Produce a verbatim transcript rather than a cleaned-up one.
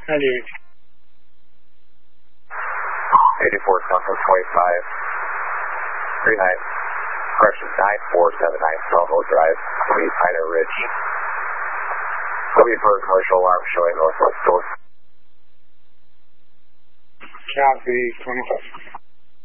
ninety-eight. eighty-four, Southwest twenty-five, three nine, correction, nine four seven nine, Salvo Drive, Sweet Piner Ridge. Looking for a commercial alarm showing northwest door. Copy, twenty-five.